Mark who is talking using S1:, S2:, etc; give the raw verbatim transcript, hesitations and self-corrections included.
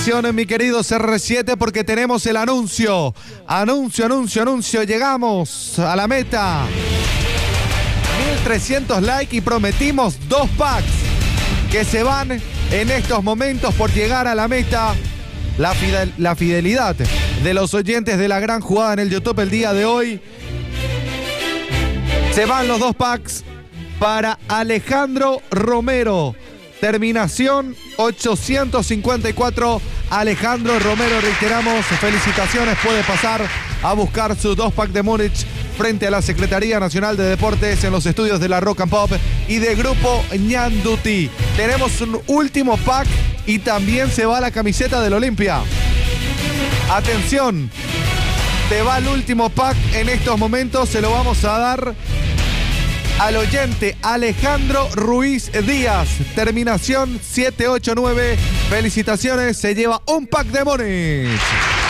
S1: Mi querido C R siete, porque tenemos el anuncio. Anuncio, anuncio, anuncio. Llegamos a la meta. mil trescientos likes y prometimos dos packs que se van en estos momentos por llegar a la meta. La, fidel, la fidelidad de los oyentes de la gran jugada en el YouTube el día de hoy. Se van los dos packs para Alejandro Romero. Terminación ochocientos cincuenta y cuatro. Alejandro Romero, reiteramos, felicitaciones. Puede pasar a buscar sus dos packs de Múnich frente a la Secretaría Nacional de Deportes en los estudios de la Rock and Pop y de Grupo Ñanduti. Tenemos un último pack y también se va la camiseta del Olimpia. Atención, te va el último pack en estos momentos. Se lo vamos a dar al oyente Alejandro Ruiz Díaz, terminación siete ocho nueve. Felicitaciones, se lleva un pack de Múnich.